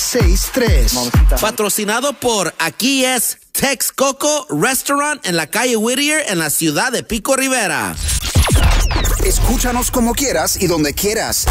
963. Patrocinado por Aquí es Texcoco Restaurant en la calle Whittier en la ciudad de Pico Rivera. Escúchanos como quieras y donde quieras.